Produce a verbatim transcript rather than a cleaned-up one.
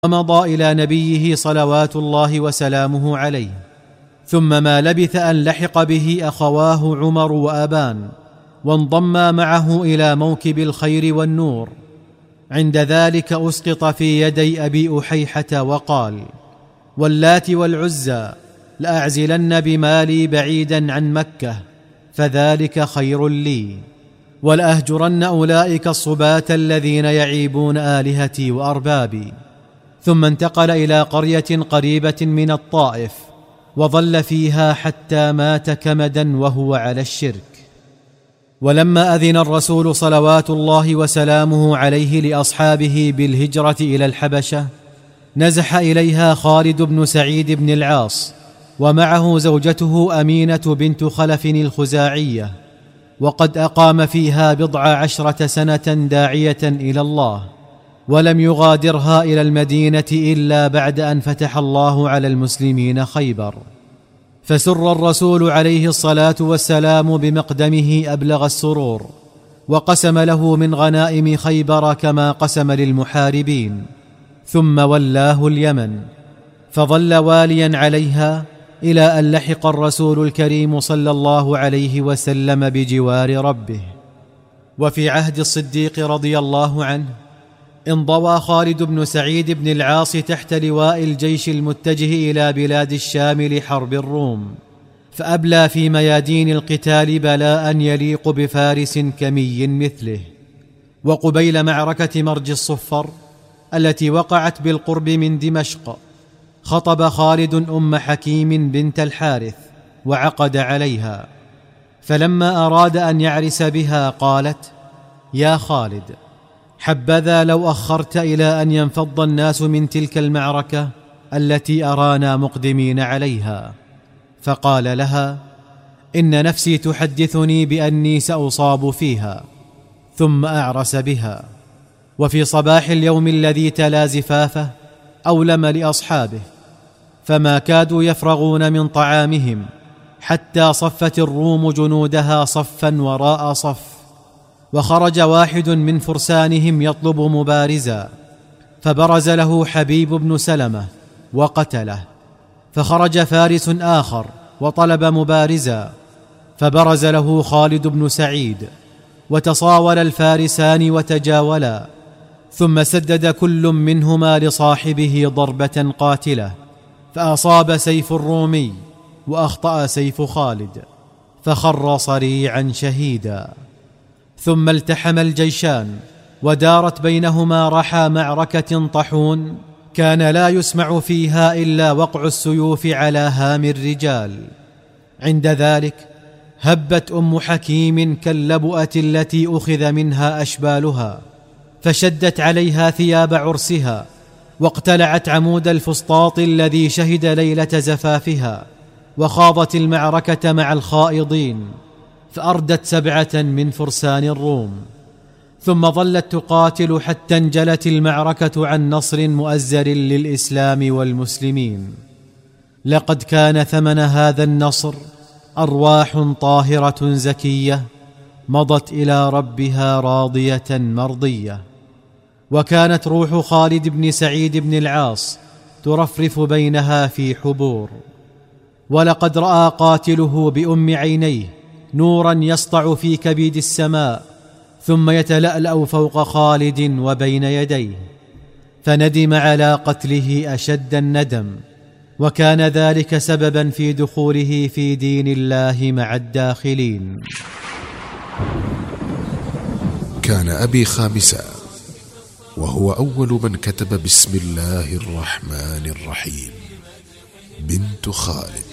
ومضى إلى نبيه صلوات الله وسلامه عليه. ثم ما لبث أن لحق به أخواه عمر وأبان، وانضما معه إلى موكب الخير والنور. عند ذلك أسقط في يدي أبي أحيحة وقال: واللات والعزى لأعزلن بمالي بعيدا عن مكة، فذلك خير لي، ولأهجرن أولئك الصباة الذين يعيبون آلهتي وأربابي. ثم انتقل إلى قرية قريبة من الطائف، وظل فيها حتى مات كمدا وهو على الشرك. ولما أذن الرسول صلوات الله وسلامه عليه لأصحابه بالهجرة إلى الحبشة، نزح إليها خالد بن سعيد بن العاص، ومعه زوجته أمينة بنت خلف الخزاعية، وقد أقام فيها بضع عشرة سنة داعية إلى الله، ولم يغادرها إلى المدينة إلا بعد أن فتح الله على المسلمين خيبر. فسر الرسول عليه الصلاة والسلام بمقدمه أبلغ السرور، وقسم له من غنائم خيبر كما قسم للمحاربين، ثم ولاه اليمن، فظل واليا عليها إلى أن لحق الرسول الكريم صلى الله عليه وسلم بجوار ربه. وفي عهد الصديق رضي الله عنه انضوى خالد بن سعيد بن العاص تحت لواء الجيش المتجه إلى بلاد الشام لحرب الروم، فأبلى في ميادين القتال بلاء يليق بفارس كمي مثله. وقبيل معركة مرج الصفر التي وقعت بالقرب من دمشق، خطب خالد أم حكيم بنت الحارث وعقد عليها، فلما أراد أن يعرس بها قالت: يا خالد، حبذا لو أخرت إلى أن ينفض الناس من تلك المعركة التي أرانا مقدمين عليها. فقال لها: إن نفسي تحدثني بأني سأصاب فيها، ثم أعرس بها. وفي صباح اليوم الذي تلا زفافه أولم لأصحابه، فما كادوا يفرغون من طعامهم حتى صفت الروم جنودها صفا وراء صف، وخرج واحد من فرسانهم يطلب مبارزا، فبرز له حبيب بن سلمة وقتله. فخرج فارس آخر وطلب مبارزا، فبرز له خالد بن سعيد، وتصاول الفارسان وتجاولا، ثم سدد كل منهما لصاحبه ضربة قاتلة، فأصاب سيف الرومي وأخطأ سيف خالد، فخر صريعا شهيدا. ثم التحم الجيشان، ودارت بينهما رحى معركة طحون كان لا يسمع فيها إلا وقع السيوف على هام الرجال. عند ذلك هبت أم حكيم كاللبؤة التي أخذ منها أشبالها، فشدت عليها ثياب عرسها، واقتلعت عمود الفسطاط الذي شهد ليلة زفافها، وخاضت المعركة مع الخائضين، فأردت سبعة من فرسان الروم. ثم ظلت تقاتل حتى انجلت المعركة عن نصر مؤزر للإسلام والمسلمين. لقد كان ثمن هذا النصر أرواح طاهرة زكية مضت إلى ربها راضية مرضية. وكانت روح خالد بن سعيد بن العاص ترفرف بينها في حبور. ولقد رأى قاتله بأم عينيه نورا يسطع في كبد السماء، ثم يتلألأ فوق خالد وبين يديه، فندم على قتله أشد الندم، وكان ذلك سببا في دخوله في دين الله مع الداخلين. كان أبي خامسا، وهو أول من كتب بسم الله الرحمن الرحيم، بنت خالد.